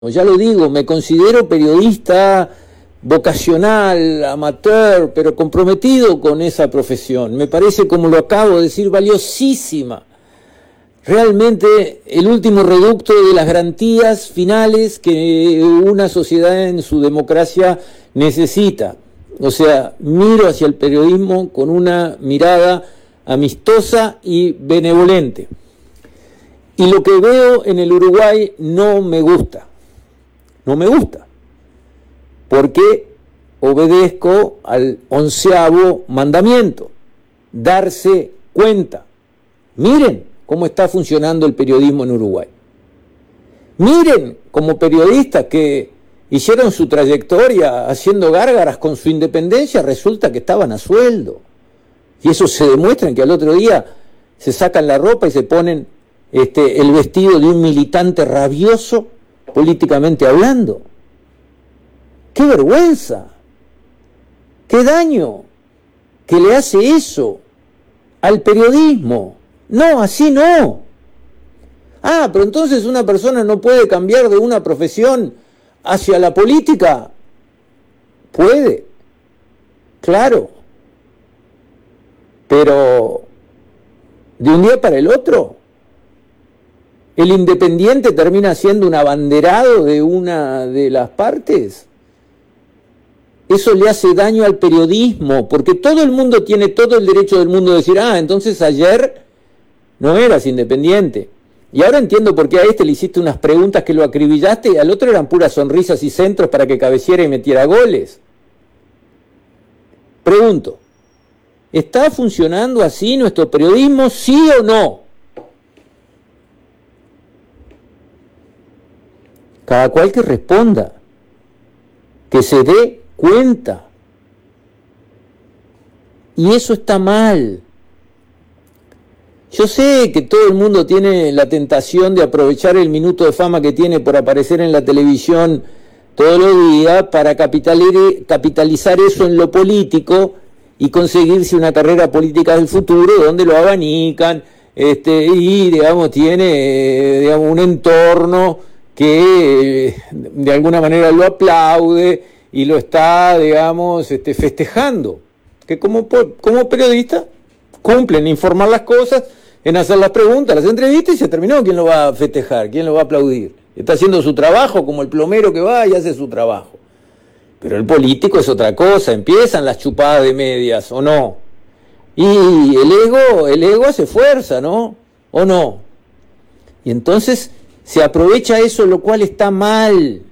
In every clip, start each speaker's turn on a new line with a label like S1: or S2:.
S1: Ya lo digo, me considero periodista vocacional, amateur, pero comprometido con esa profesión. Me parece, como lo acabo de decir, valiosísima. Realmente el último reducto de las garantías finales que una sociedad en su democracia necesita. O sea, miro hacia el periodismo con una mirada amistosa y benevolente. Y lo que veo en el Uruguay no me gusta. No me gusta, porque obedezco al 11º mandamiento, darse cuenta. Miren cómo está funcionando el periodismo en Uruguay. Miren como periodistas que hicieron su trayectoria haciendo gárgaras con su independencia, resulta que estaban a sueldo. Y eso se demuestra en que al otro día se sacan la ropa y se ponen el vestido de un militante rabioso, políticamente hablando. ¡Qué vergüenza! ¡Qué daño que le hace eso al periodismo! No, así no. Ah, pero entonces una persona no puede cambiar de una profesión hacia la política. Puede, claro. Pero de un día para el otro, el independiente termina siendo un abanderado de una de las partes. Eso le hace daño al periodismo, porque todo el mundo tiene todo el derecho del mundo de decir, ah, entonces ayer no eras independiente. Y ahora entiendo por qué a este le hiciste unas preguntas que lo acribillaste y al otro eran puras sonrisas y centros para que cabeciera y metiera goles. Pregunto, ¿está funcionando así nuestro periodismo, sí o no? Cada cual que responda, que se dé cuenta. Y eso está mal. Yo sé que todo el mundo tiene la tentación de aprovechar el minuto de fama que tiene por aparecer en la televisión todos los días para capitalizar eso en lo político y conseguirse una carrera política del futuro donde lo abanican y, digamos, tiene un entorno que de alguna manera lo aplaude y lo está, digamos, festejando. Que como periodista cumple en informar las cosas, en hacer las preguntas, las entrevistas y se terminó. ¿Quién lo va a festejar? ¿Quién lo va a aplaudir? Está haciendo su trabajo como el plomero que va y hace su trabajo. Pero el político es otra cosa, empiezan las chupadas de medias, ¿o no? Y el ego hace fuerza, ¿no? ¿O no? Y entonces se aprovecha eso, lo cual está mal.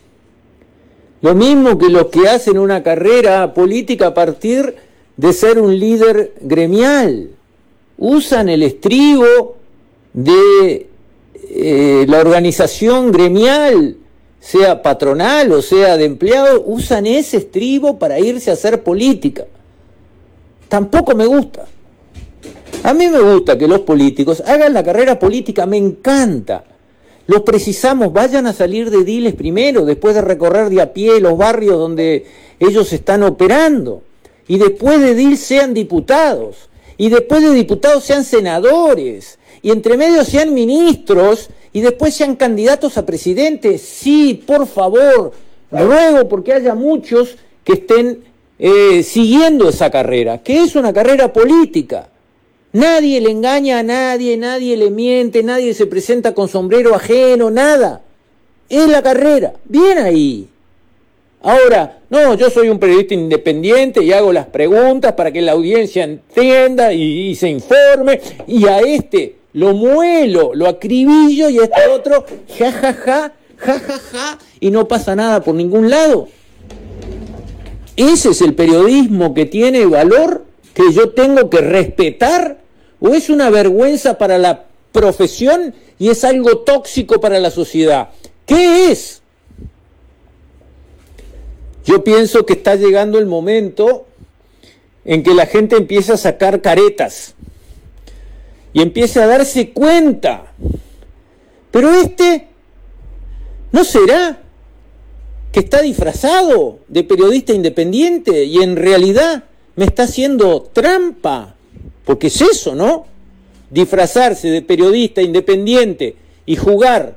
S1: Lo mismo que los que hacen una carrera política a partir de ser un líder gremial. Usan el estribo de la organización gremial, sea patronal o sea de empleado, usan ese estribo para irse a hacer política. Tampoco me gusta. A mí me gusta que los políticos hagan la carrera política, me encanta. Los precisamos, vayan a salir de ediles primero, después de recorrer de a pie los barrios donde ellos están operando. Y después de edil sean diputados. Y después de diputados sean senadores. Y entre medio sean ministros. Y después sean candidatos a presidente. Sí, por favor, ruego porque haya muchos que estén siguiendo esa carrera, que es una carrera política. Nadie le engaña a nadie, nadie le miente, nadie se presenta con sombrero ajeno, nada. Es la carrera. Bien ahí. Ahora, no, yo soy un periodista independiente y hago las preguntas para que la audiencia entienda y se informe, y a lo muelo, lo acribillo, y a este otro, ja, y no pasa nada por ningún lado. ¿Ese es el periodismo que tiene valor, que yo tengo que respetar, o es una vergüenza para la profesión y es algo tóxico para la sociedad? ¿Qué es? Yo pienso que está llegando el momento en que la gente empieza a sacar caretas y empieza a darse cuenta. Pero ¿no será que está disfrazado de periodista independiente y en realidad me está haciendo trampa? Porque es eso, ¿no? Disfrazarse de periodista independiente y jugar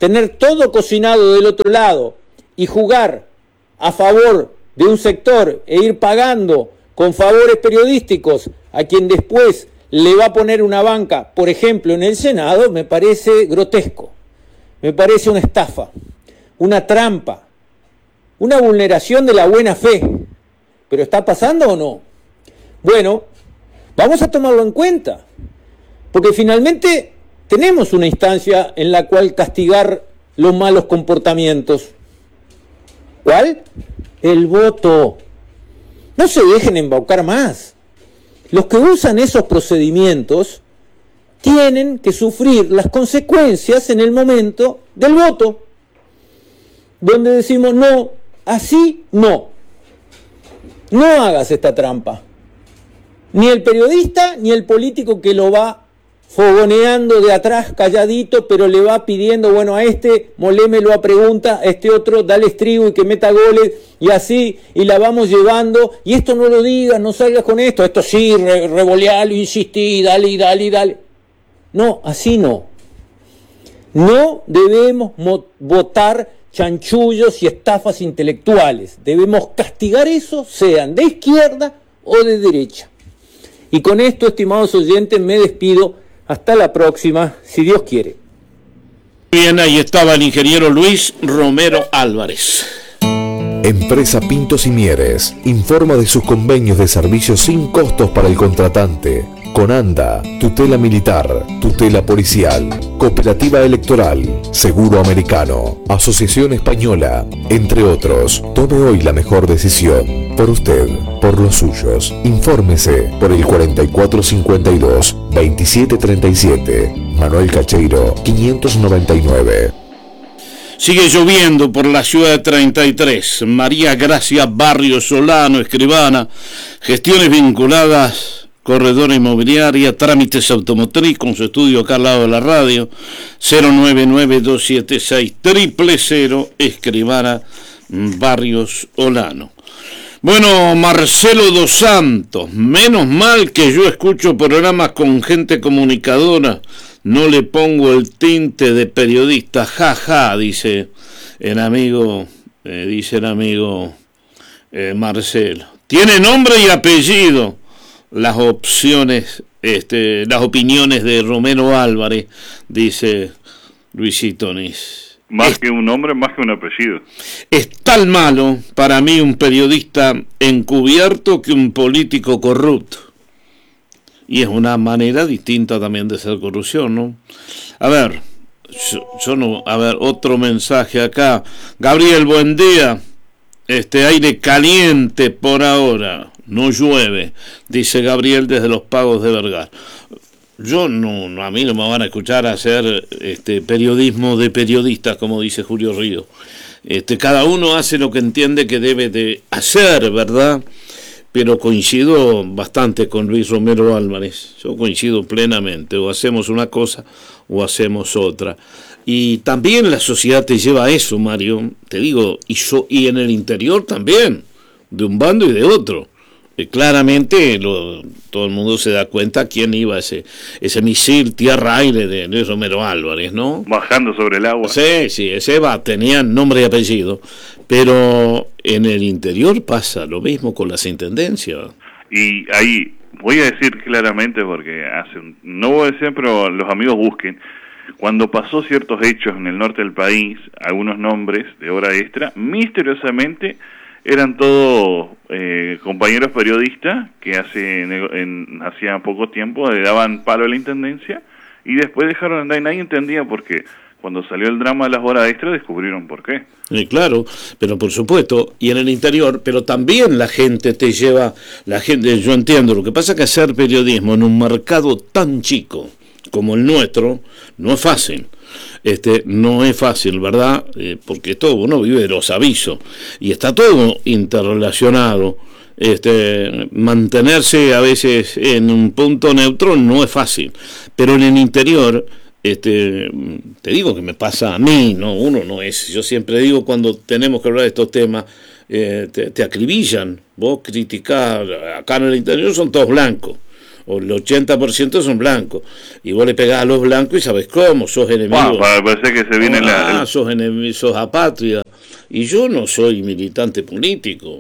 S1: tener todo cocinado del otro lado y jugar a favor de un sector e ir pagando con favores periodísticos a quien después le va a poner una banca, por ejemplo, en el Senado, me parece grotesco, me parece una estafa, una trampa, una vulneración de la buena fe. ¿Pero está pasando o no? Bueno, vamos a tomarlo en cuenta, porque finalmente tenemos una instancia en la cual castigar los malos comportamientos. ¿Cuál? El voto. No se dejen embaucar más. Los que usan esos procedimientos tienen que sufrir las consecuencias en el momento del voto, donde decimos no, así no. No hagas esta trampa. Ni el periodista ni el político que lo va fogoneando de atrás, calladito, pero le va pidiendo, bueno, a este molémelo a pregunta, a este otro dale estribo y que meta goles, y así, y la vamos llevando, y esto no lo digas, no salgas con esto sí, revolealo, insistí, dale. No, así no. No debemos votar chanchullos y estafas intelectuales. Debemos castigar eso, sean de izquierda o de derecha. Y con esto, estimados oyentes, me despido. Hasta la próxima, si Dios quiere.
S2: Bien, ahí estaba el ingeniero Luis Romero Álvarez.
S3: Empresa Pintos y Mieres informa de sus convenios de servicios sin costos para el contratante. Conanda, tutela militar, tutela policial, cooperativa electoral, seguro americano, asociación española, entre otros. Tome hoy la mejor decisión. Por usted, por los suyos. Infórmese por el 4452-2737. Manuel Cacheiro, 599.
S2: Sigue lloviendo por la ciudad de 33. María Gracia Barrios Solano, escribana, gestiones vinculadas, corredora inmobiliaria, trámites automotriz, con su estudio acá al lado de la radio, 099-276-000, escribana Barrios Solano. Bueno, Marcelo Dos Santos, menos mal que yo escucho programas con gente comunicadora, no le pongo el tinte de periodista, jaja, dice el amigo Marcelo. Tiene nombre y apellido. Las opiniones de Romero Álvarez, dice Luisito Nis.
S4: Más que un nombre, más que un apellido.
S2: Es tan malo para mí un periodista encubierto que un político corrupto. Y es una manera distinta también de hacer corrupción, ¿no? A ver, otro mensaje acá. Gabriel, buen día. Aire caliente por ahora. No llueve, dice Gabriel desde los Pagos de Vergara. A mí no me van a escuchar hacer periodismo de periodistas, como dice Julio Río. Cada uno hace lo que entiende que debe de hacer, ¿verdad? Pero coincido bastante con Luis Romero Álvarez. Yo coincido plenamente. O hacemos una cosa o hacemos otra. Y también la sociedad te lleva a eso, Mario. Te digo, y en el interior también, de un bando y de otro. Claramente todo el mundo se da cuenta quién iba ese misil tierra-aire de Luis Romero Álvarez, ¿no?
S4: Bajando sobre el agua.
S2: Sí, ese tenía nombre y apellido, pero en el interior pasa lo mismo con las intendencias.
S4: Y ahí voy a decir claramente, porque no voy a decir, pero los amigos busquen, cuando pasó ciertos hechos en el norte del país, algunos nombres de hora extra, misteriosamente eran todos compañeros periodistas que hacía poco tiempo le daban palo a la intendencia y después dejaron de andar y nadie entendía por qué. Cuando salió el drama de las horas extra descubrieron por qué.
S2: Claro, pero por supuesto, y en el interior, pero también la gente yo entiendo, lo que pasa es que hacer periodismo en un mercado tan chico como el nuestro no es fácil. No es fácil, ¿verdad? Porque todo uno vive de los avisos y está todo interrelacionado. Mantenerse a veces en un punto neutro no es fácil, pero en el interior, te digo que me pasa a mí, no, uno no es. Yo siempre digo cuando tenemos que hablar de estos temas, te acribillan. Vos criticás, acá en el interior son todos blancos. o el 80% son blancos. Y vos le pegás a los blancos y sabés cómo, sos enemigo.
S4: Parece que se viene
S2: sos enemigo, sos apatria. Y yo no soy militante político.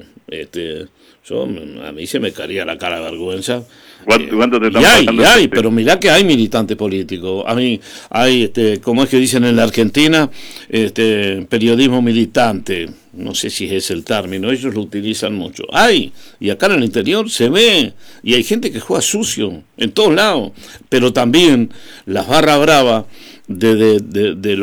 S2: A mí se me caería la cara de vergüenza.
S4: ¿Cuánto te están pagando?
S2: Pero mirá que hay militante político. A mí hay, como es que dicen en la Argentina, periodismo militante. No sé si es el término, ellos lo utilizan mucho. Y acá en el interior se ve, y hay gente que juega sucio en todos lados. Pero también las barras bravas de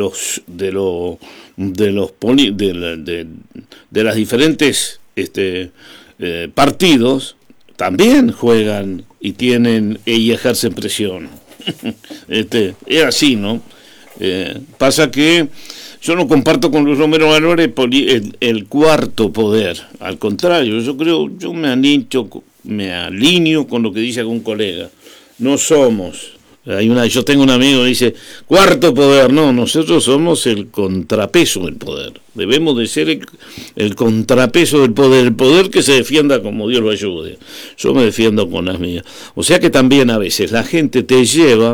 S2: las diferentes partidos también juegan y ejercen presión. Es así, ¿no? Pasa que yo no comparto con Luis Romero Álvarez el cuarto poder. Al contrario, yo me alineo con lo que dice algún colega. No somos. Yo tengo un amigo que dice, cuarto poder. No, nosotros somos el contrapeso del poder. Debemos de ser el contrapeso del poder, el poder que se defienda como Dios lo ayude. Yo me defiendo con las mías. O sea que también a veces la gente te lleva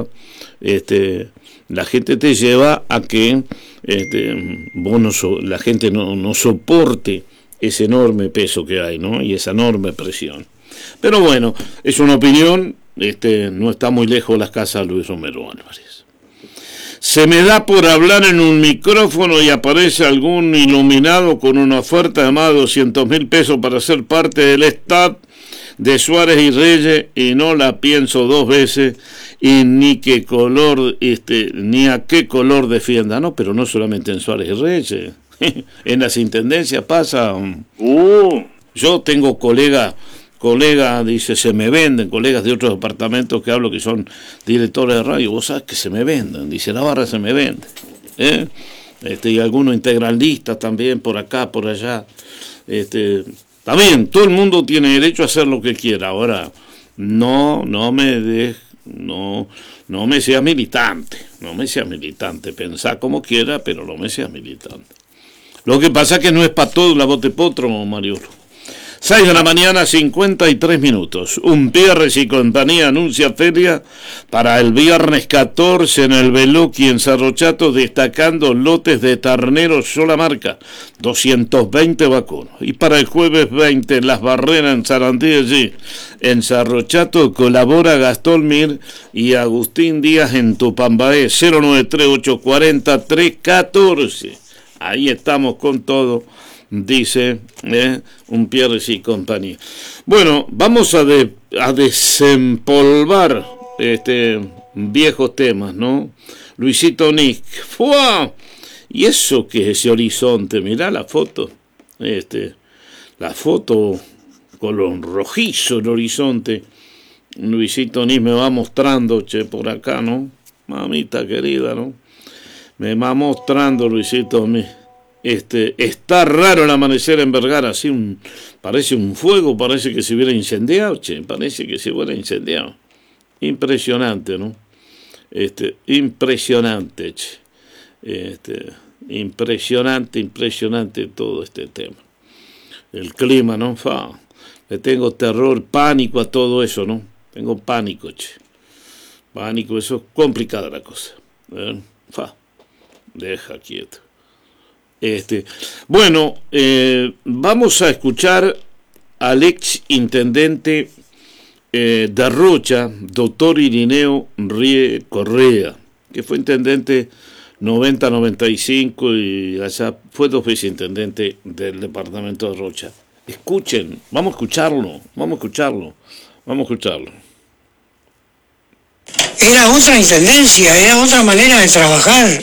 S2: a que la gente no soporte ese enorme peso que hay, ¿no? Y esa enorme presión. Pero bueno, es una opinión. No está muy lejos las casas de Luis Romero Álvarez. Se me da por hablar en un micrófono y aparece algún iluminado con una oferta de más de 200.000 pesos para ser parte del staff de Suárez y Reyes, y no la pienso dos veces, y ni qué color, ni a qué color defienda. No, pero no solamente en Suárez y Reyes. En las intendencias pasa. Yo tengo colegas, dice, se me venden, colegas de otros departamentos que hablo que son directores de radio, vos sabés que se me venden, dice, la barra se me vende, y algunos integralistas también, por acá, por allá, también, todo el mundo tiene derecho a hacer lo que quiera. Ahora, no me seas militante, pensá como quiera, pero no me seas militante. Lo que pasa es que no es para todo la bote potro, Mariolo. 6 de la mañana, 53 minutos. Un Pierres y compañía anuncia feria para el viernes 14 en el Beluqui en Cerro Chato, destacando lotes de terneros sola marca, 220 vacunos. Y para el jueves 20 en Las Barreras en Sarandí, allí en Cerro Chato, colabora Gastón Mir y Agustín Díaz en Tupambaé, 093-840-314. Ahí estamos con todo, dice un Pierres y compañía. Bueno, vamos a desempolvar viejos temas, ¿no? Luisito Nick. ¡Fua! ¿Y eso qué es ese horizonte? Mirá la foto. La foto color rojizo el horizonte. Luisito Nick me va mostrando, por acá, ¿no? Mamita querida, ¿no? Me va mostrando Luisito Nick. Está raro el amanecer en Vergara, así parece un fuego, parece que se hubiera incendiado, parece que se hubiera incendiado. Impresionante, ¿no? Impresionante, impresionante todo este tema. El clima, ¿no? Le tengo terror, pánico a todo eso, ¿no? Tengo pánico, pánico, eso es complicada la cosa. Deja quieto. Bueno, vamos a escuchar al ex intendente de Rocha, doctor Irineo Rie Correa, que fue intendente 90-95 y allá fue 2 veces intendente del departamento de Rocha. Escuchen, vamos a escucharlo.
S5: Era otra intendencia, era otra manera de trabajar.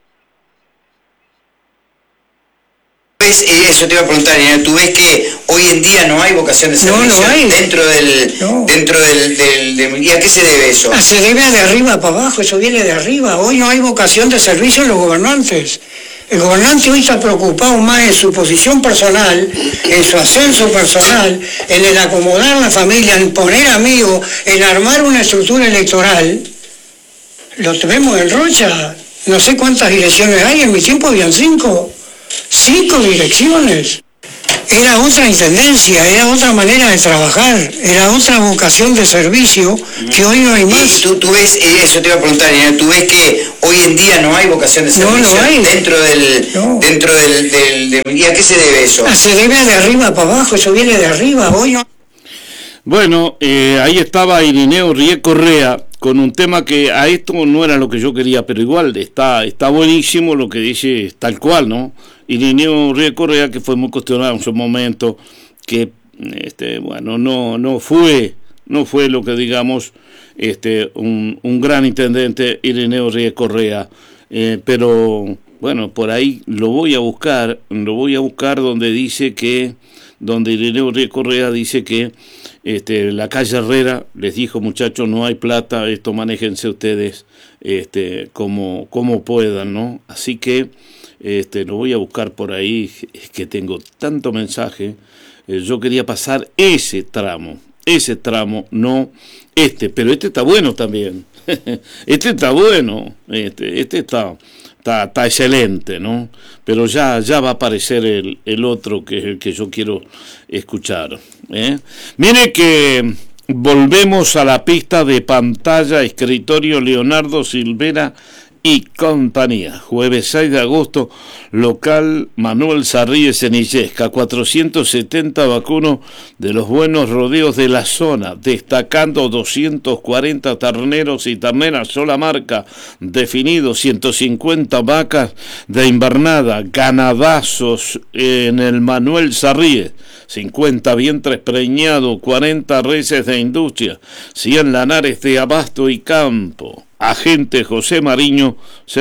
S6: Eso te iba a preguntar, ¿tú ves que hoy en día no hay vocación de servicio dentro del ¿y a qué se debe eso?
S5: Se debe de arriba para abajo, eso viene de arriba. Hoy no hay vocación de servicio en los gobernantes. El gobernante hoy está preocupado más en su posición personal, en su ascenso personal, en el acomodar la familia, en poner amigos, en armar una estructura electoral. Lo tenemos en Rocha. No sé cuántas direcciones hay, en mi tiempo habían 5 direcciones. era otra intendencia, era otra manera de trabajar, era otra vocación de servicio que hoy no hay más.
S6: Y tú ves, eso te iba a preguntar, ¿tú ves que hoy en día no hay vocación de servicio dentro del ¿y a qué se debe eso?
S5: Se debe de arriba para abajo, eso viene de arriba, hoy no.
S2: Bueno, ahí estaba Irineo Rie Correa con un tema que a esto no era lo que yo quería, pero igual está buenísimo lo que dice tal cual, ¿no? Irineo Rie Correa, que fue muy cuestionado en su momento, que bueno, no fue lo que digamos un gran intendente, Irineo Rie Correa, pero bueno, por ahí lo voy a buscar donde Irineo Rie Correa dice que la calle Herrera les dijo: muchachos, no hay plata, esto manéjense ustedes como puedan, ¿no? Así que lo voy a buscar por ahí, es que tengo tanto mensaje. Yo quería pasar ese tramo, no pero este está bueno también. Este está bueno, este está excelente, ¿no? Pero ya va a aparecer el otro que es el que yo quiero escuchar, ¿eh? Mire que volvemos a la pista de pantalla, escritorio Leonardo Silvera y compañía. Jueves 6 de agosto, local Manuel Sarríes en Illesca, 470 vacunos de los buenos rodeos de la zona, destacando 240 terneros y terneras sola marca, definidos 150 vacas de invernada, ganadazos en el Manuel Sarríes, 50 vientres preñados, 40 reses de industria, 100 lanares de abasto y campo. Agente José Mariño,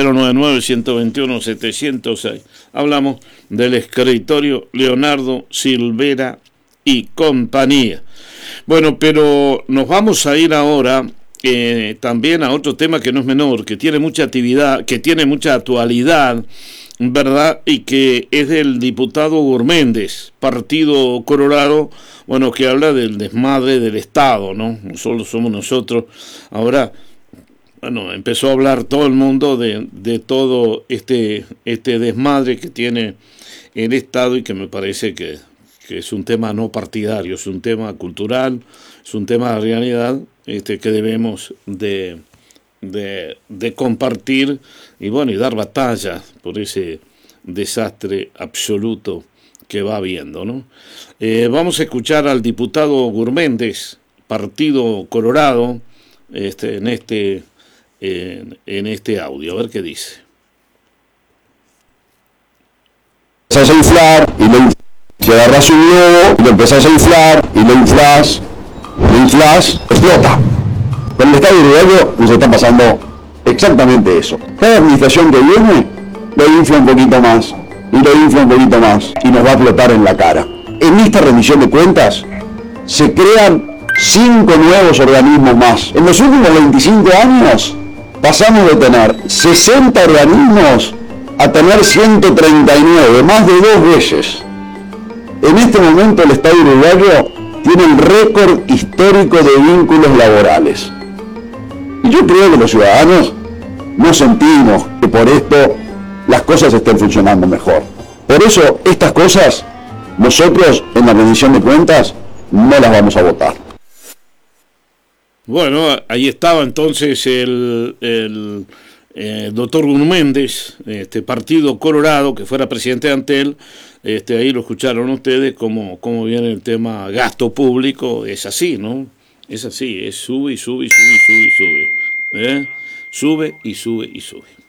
S2: 099-121-706. Hablamos del escritorio Leonardo Silvera y compañía. Bueno, pero nos vamos a ir ahora también a otro tema que no es menor, que tiene mucha actividad, que tiene mucha actualidad, ¿verdad? Y que es del diputado Gurméndez, Partido Colorado, bueno, que habla del desmadre del Estado, ¿no? No solo somos nosotros. Ahora, bueno, empezó a hablar todo el mundo de todo este desmadre que tiene el Estado, y que me parece que es un tema no partidario, es un tema cultural, es un tema de realidad que debemos de compartir y bueno, y dar batalla por ese desastre absoluto que va habiendo, ¿no? Vamos a escuchar al diputado Gurméndez, Partido Colorado, en este audio, a ver qué dice.
S7: Empezás a inflar y si agarras un globo y lo empezás a inflar y lo inflas, explota. Con el Estado uruguayo nos está pasando exactamente eso. Cada administración que viene lo infla un poquito más y lo infla un poquito más y nos va a explotar en la cara. En esta rendición de cuentas se crean 5 nuevos organismos más. En los últimos 25 años pasamos de tener 60 organismos a tener 139, más de 2 veces. En este momento el Estado uruguayo tiene el récord histórico de vínculos laborales. Y yo creo que los ciudadanos no sentimos que por esto las cosas estén funcionando mejor. Por eso estas cosas nosotros en la rendición de cuentas no las vamos a votar.
S2: Bueno, ahí estaba entonces el doctor Gurméndez, Partido Colorado, que fuera presidente de Antel. Ahí lo escucharon ustedes cómo viene el tema gasto público. Es así, ¿no? Es así, es sube y sube y sube y sube y sube. Sube y sube y sube.